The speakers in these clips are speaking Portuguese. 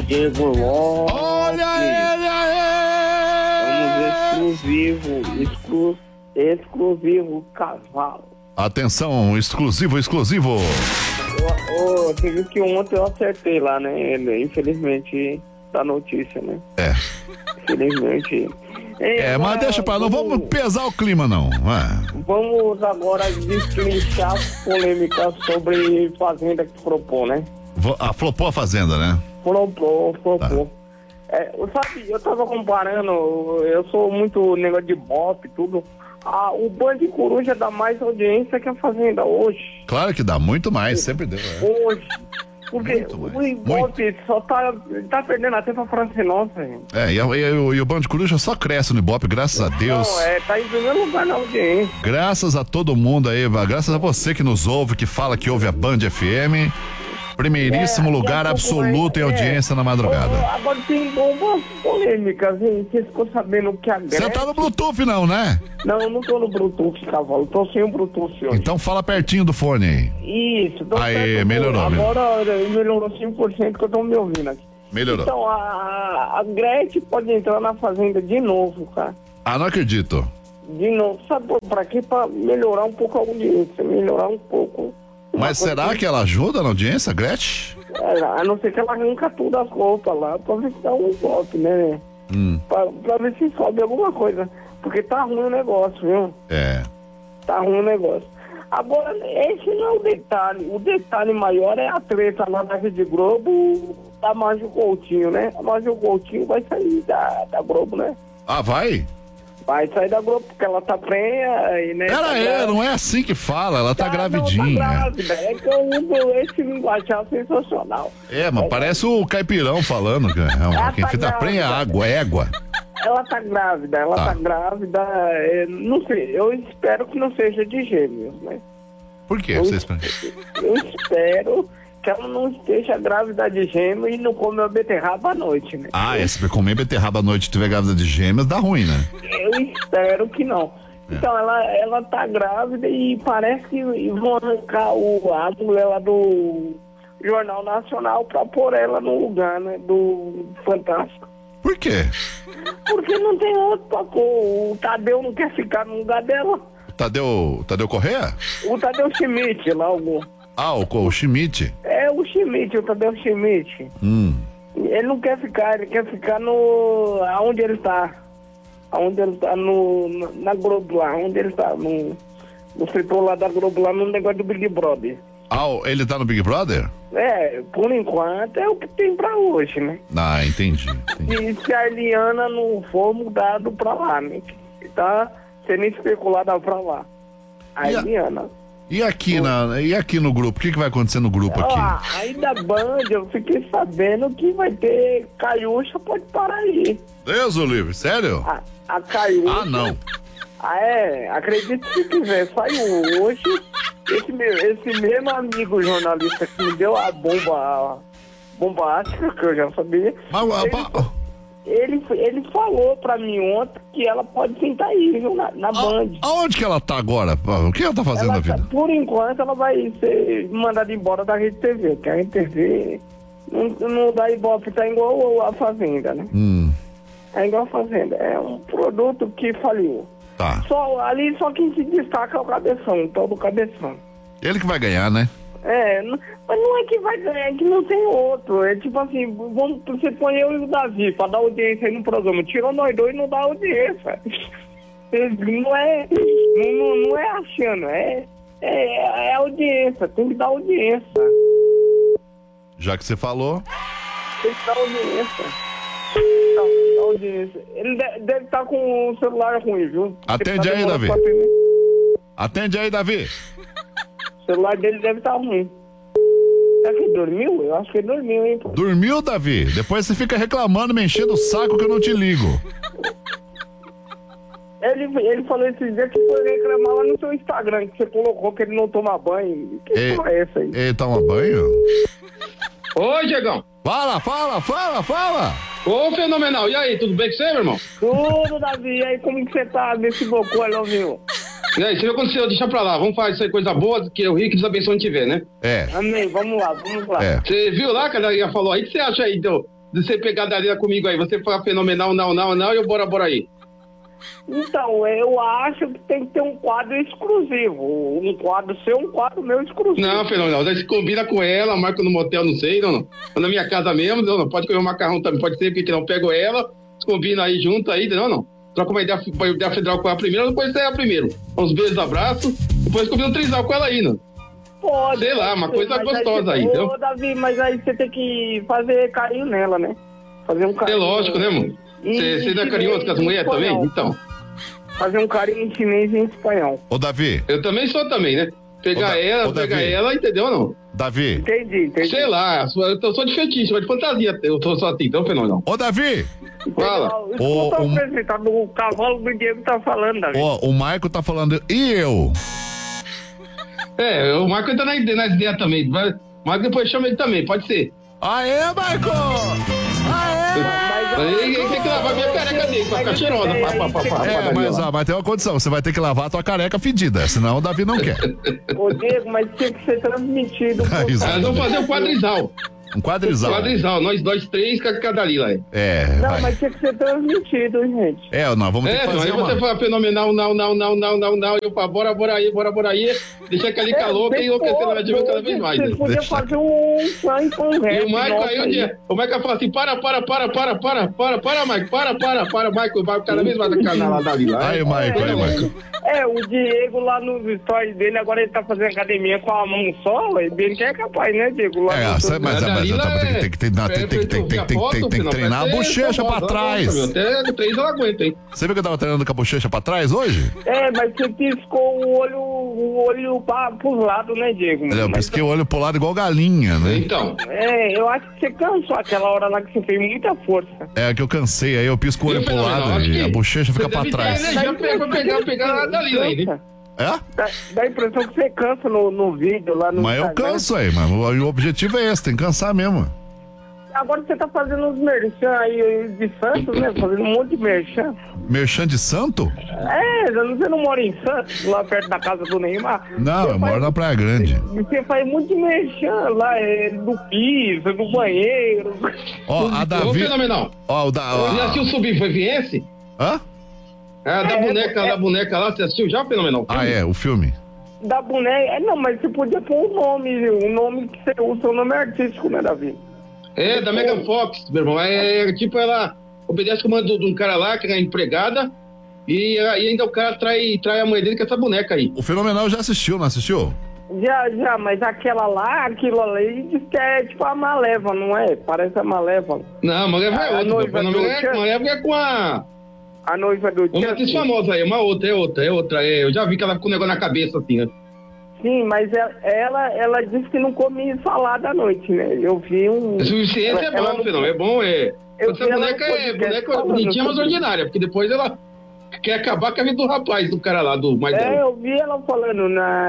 Diego Lopes. Olha ele aí! Vamos exclusivo cavalo. Atenção, exclusivo. Você viu que ontem eu acertei lá, né? Infelizmente, da notícia, né? É. Infelizmente. Mas deixa pra não vamos pesar o clima, não. Vamos agora destrinchar polêmicas sobre fazenda que flopou, né? Flopou a fazenda, né? Flopou. Tá. Sabe, eu tava comparando, eu sou muito negócio de bop e tudo. O Band de Coruja dá mais audiência que a Fazenda hoje. Claro que dá, muito mais, sempre deu. Hoje. Porque o Ibope só tá perdendo até pra Francinosa, gente. E o Band de Coruja só cresce no Ibope, graças a Deus. Não, tá em primeiro lugar na audiência. Graças a todo mundo aí, graças a você que nos ouve, que fala que ouve a Band FM. Primeiríssimo lugar absoluto em audiência na madrugada. Agora tem bombas polêmicas, hein? Você ficou sabendo que a Gretchen... Você tá no Bluetooth não, né? Não, eu não tô no Bluetooth, cavalo. Tô sem o Bluetooth hoje. Então fala pertinho do fone aí. Isso. Aí, melhorou. Agora melhorou 5% que eu tô me ouvindo aqui. Melhorou. Então, a Gretchen pode entrar na Fazenda de novo, cara. Não acredito. De novo. Sabe pra quê? Pra melhorar um pouco a audiência. Melhorar um pouco... Mas será que ela ajuda na audiência, Gretchen? A não ser que ela arranca tudo as roupas lá, pra ver se dá um golpe, né? Pra ver se sobe alguma coisa. Porque tá ruim o negócio, viu? Tá ruim o negócio. Agora, esse não é o detalhe. O detalhe maior é a treta lá da Rede Globo da Márcio Coutinho, né? A Márcio Coutinho vai sair da Globo, né? Vai? Vai sair da Globo porque ela tá prenha e, né? Não é assim que fala, ela tá gravidinha. Tá grávida, é que eu uso esse linguajar sensacional. Mas parece o caipirão falando, quem fica prenha é égua. Ela tá grávida, não sei, eu espero que não seja de gêmeos, né? Por que você espera? Eu espero que ela não esteja grávida de gêmeos e não come a beterraba à noite, né? Se comer beterraba à noite e tiver grávida de gêmeos, dá ruim, né? Eu espero que não. Então, ela tá grávida e parece que vão arrancar a mulher lá do Jornal Nacional pra pôr ela no lugar, né? Do Fantástico. Por quê? Porque não tem outro pra pôr. O Tadeu não quer ficar no lugar dela. Tadeu Corrêa? O Tadeu Schmidt lá, o Schmidt. O Schmidt, o Tadeu Schmidt. Ele não quer ficar, ele quer ficar aonde ele tá. Aonde ele tá, na Globo lá, onde ele tá, no setor lá da Globo, lá no negócio do Big Brother. Ele tá no Big Brother? Por enquanto é o que tem pra hoje, né? Entendi. E se a Eliana não for mudado pra lá, né? Tá sendo especulada pra lá. Eliana. E aqui no grupo? O que vai acontecer no grupo aqui? Aí da Band, eu fiquei sabendo que vai ter Caiúcha, pode parar aí. Deus o livre, sério? A Caiúcha. Não. Acredite se quiser, saiu hoje. Esse mesmo amigo jornalista que me deu a bombástica, que eu já sabia. Ele falou pra mim ontem que ela pode sentar aí, viu, na Band. Aonde que ela tá agora? O que ela tá fazendo na vida? Por enquanto, ela vai ser mandada embora da Rede TV, porque a Rede TV não dá ibope, tá igual a Fazenda, né? É igual a Fazenda. É um produto que faliu. Tá. Ali só quem se destaca é o Cabeção, todo o Cabeção. Ele que vai ganhar, né? Mas não é que vai ganhar, é que não tem outro. É tipo assim, você põe eu e o Davi pra dar audiência aí no programa. Tirou nós dois e não dá audiência. Não é achando, é audiência, tem que dar audiência. Já que você falou. Tem que dar audiência. Ele deve estar com o celular ruim, viu? Atende aí, Davi. Atende aí, Davi. O celular dele deve estar ruim. Será que ele dormiu? Eu acho que ele dormiu, hein? Pô. Dormiu, Davi? Depois você fica reclamando, me enchendo o saco que eu não te ligo. Ele falou esses dias que foi reclamar lá no seu Instagram, que você colocou que ele não toma banho. Que porra é essa aí? Ele toma banho? Oi, Diegão. Fala. Ô, fenomenal. E aí, tudo bem com você, meu irmão? Tudo, Davi. E aí, como que você tá nesse bocô aí, ouviu? E aí, você viu o que aconteceu? Deixa pra lá. Vamos fazer isso aí, coisa boa, que o rico desabençoe a gente ver, né? Amém. Vamos lá. Você viu lá que ela falou aí? O que você acha aí você pegar a Dalila comigo aí? Você foi fenomenal, não, e eu bora aí. Então, eu acho que tem que ter um quadro exclusivo. Um quadro seu, um quadro meu exclusivo. Não, fenomenal. Você combina com ela, marca no motel, não sei, não. Na minha casa mesmo, não. Pode comer um macarrão também, pode ser, porque não pego ela, combina aí junto aí, não. Troca uma ideia federal com ela primeiro, depois você é a primeiro. Uns beijos, abraços, depois combina um trisal com ela aí, não. Pode. Sei lá, uma coisa gostosa aí, entendeu? Ô, Davi, mas aí você tem que fazer carinho nela, né? Fazer um carinho. É lógico, né, mano? Você não é carinhoso com as mulheres também? Então. Fazer um carinho em chinês e em espanhol. Ô, Davi. Eu também sou também, né? Pegar ela, entendeu ou não? Davi. Entendi. Sei lá, eu sou de fetiche, mas de fantasia. Eu tô só assim, então, fenômeno. Ô, Davi. Fala. Escuta o apresentador, o cavalo do Diego tá falando, Davi. O Marco tá falando. E eu? O Marco entra nas ideias também. Mas depois chama ele também, pode ser. Aê, Marco! Ele tem que lavar minha careca dele, pra ficar cheirosa. Mas tem uma condição, você vai ter que lavar a tua careca fedida, senão o Davi não quer. Ô, Diego, mas tinha que ser transmitido. Nós vamos fazer o quadrizal. Um quadrizal. Nós dois, três, com a Dalila aí. Não, mas tinha que ser transmitido, gente. Nós vamos ter que fazer aí você foi fenomenal, não, eu falo, bora aí, deixa aquele calor, que enlouquecendo, vai dizer cada vez mais. Você podia fazer um fã com o E o Michael aí, o Michael fala assim, para, Michael, vai cada vez mais a canal lá da Dalila. Aí, Michael. O Diego lá nos stories dele, agora ele tá fazendo academia com a mão só, ele que é capaz, né, Diego? Tem que treinar a bochecha pra trás. Até 3 ela aguenta, hein? Você viu que eu tava treinando com a bochecha pra trás hoje? Mas você piscou o olho pros lados, né, Diego? Eu pisquei o olho pro lado igual galinha, né? Então. Eu acho que você cansou aquela hora lá que você fez muita força. Que eu cansei, aí eu pisco o olho pro lado e a bochecha fica pra trás. Pegar a Dalila aí, né? Dá a impressão que você cansa no vídeo lá no Mas Instagram. eu canso aí, mas o objetivo é esse, tem que cansar mesmo. Agora você tá fazendo uns merchan aí de Santos, né? Fazendo um monte de merchan. Merchan de santo? Você não mora em Santos, lá perto da casa do Neymar? Não, eu moro na Praia Grande. Você faz muito de merchan lá, do piso, do banheiro. A Davi... Fenomenal. Você assistiu o Subviviense? Hã? Da boneca lá, você assistiu já, Fenomenal? O filme. Da boneca, não, mas você podia pôr o nome que você usa, o nome artístico, né, Davi? Da Megan Fox, meu irmão, tipo, ela obedece o comando de um cara lá, que é empregada, e ainda o cara trai a mãe dele com essa boneca aí. O Fenomenal já assistiu, não assistiu? Já, mas aquilo ali diz que é tipo a Malévola, não é? Parece a Malévola. Não, a Malévola é outra, a Malévola é com a noiva do uma atriz famosa aí, uma outra, é outra. Eu já vi que ela ficou com o negócio na cabeça, assim, né? Sim, mas ela disse que não comia salada à noite, né? Eu vi um... Suficiência bom, Fernando, é bom, Essa boneca é bonitinha, mas ordinária, porque depois ela quer acabar com a vida do rapaz, do cara lá, do mais velho. Eu vi ela falando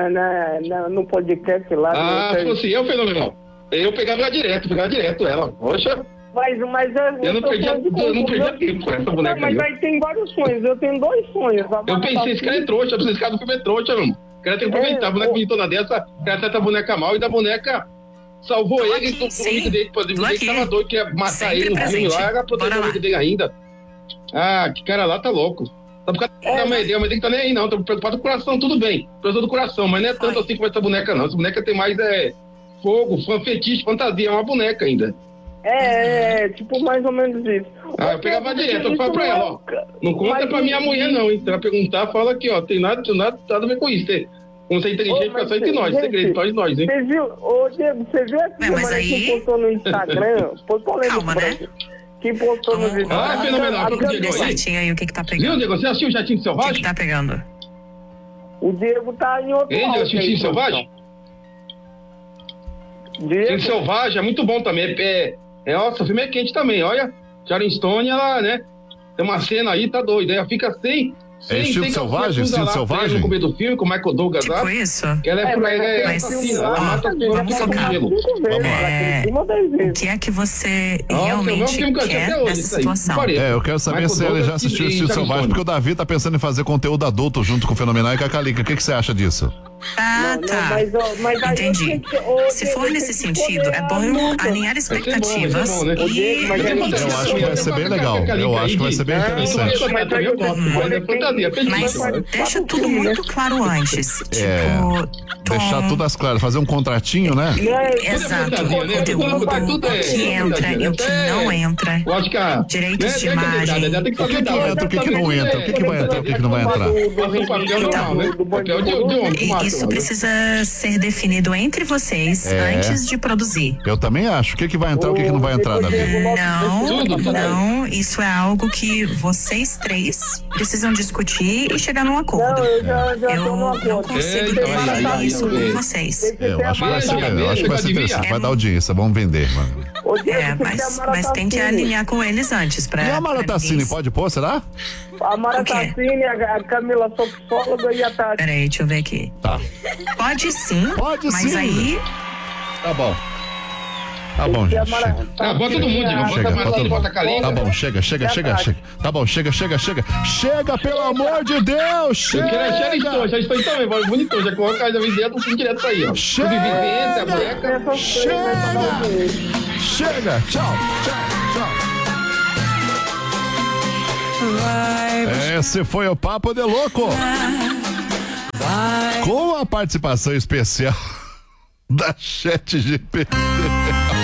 no podcast lá. Se fosse eu, Fenomenal, eu pegava direto ela, poxa... Mas eu não perdia tempo com essa boneca. Mas aí tem vários sonhos, eu tenho 2 sonhos. Eu pensei, esse cara é trouxa, esse cara do filme é trouxa, mano. O cara tem que aproveitar, a boneca bonitona dessa, o cara trata a boneca mal e da boneca salvou ele do amigo dele, que tava doido, que ia matar ele no filme lá, era proteger o amigo dele ainda. Que cara lá tá louco. Tá por causa da mãe dele, mas tem que tá nem aí não, tá preocupado com o coração, tudo bem. Precisou do coração, mas não é tanto assim como essa boneca não. Essa boneca tem mais fogo, fetiche, fantasia, é uma boneca ainda. Tipo mais ou menos isso. Eu pegava direto, eu falo pra ela, ó. Não conta pra minha mulher, não, hein? Se ela perguntar, fala aqui, ó. Tem nada a ver com isso. Como você é inteligente, fica só entre nós, segredo pra nós, hein? Você viu, Diego, você viu que postou no Instagram? Postou lendo que postou no Instagram. Fenomenal. Certinho aí o que tá pegando. Viu, Diego? Você assistiu o Jatinho Selvagem? O que tá pegando? O Diego tá em outro. Ele assistiu o Jatinho Selvagem? Jatinho Selvagem é muito bom também. Nossa, o filme é quente também, olha. Sharon Stone, ela, né? Tem uma cena aí, tá doida. Ela fica sem estilo selvagem? Estilo selvagem? No começo do filme, com o Michael Douglas. Tipo isso? Ela é assassina, ela mata as pessoas com cabelo. O que é que você realmente quer nessa situação? Eu quero saber se ele já assistiu Estilo Selvagem, porque o Davi tá pensando em fazer conteúdo adulto junto com o Fenomenal e com a Calica. O que você acha disso? Tá. Entendi. Se for nesse sentido, é bom alinhar expectativas. Eu acho que vai ser bem legal. Eu acho que vai ser bem interessante. Mas deixa tudo muito claro antes. Deixar tudo às claras, fazer um contratinho, né? Exato. O que entra e o que não entra. Direitos de imagem. O que entra, o que não entra? O que vai entrar, o que não vai entrar? Isso precisa ser definido entre vocês antes de produzir. Eu também acho. O que vai entrar, o que não vai entrar, Davi? Não, isso é algo que vocês três precisam discutir e chegar num acordo. Eu não consigo decidir isso com vocês. Eu acho que vai ser legal. Eu acho que vai ser interessante. Vai dar audiência, vamos vender, mano. Mas tem que alinhar com eles antes. E a Mara Tassini pode pôr, será? A Mara Tassini, a Camila Sopsóloga e a Tati. Peraí, deixa eu ver aqui. Tá. Pode sim. Mas aí... Tá bom. Tá bom, gente. Bota todo mundo, bota a Kaline. Tá bom, chega. Tá bom, chega. Chega, pelo amor de Deus! Chega! Eu quero já estou também, bonitão. Já coloca a vida dentro, assim, direto isso aí, ó. Chega! Tchau! Esse foi o Papo de Louco. Com a participação especial da ChatGPT.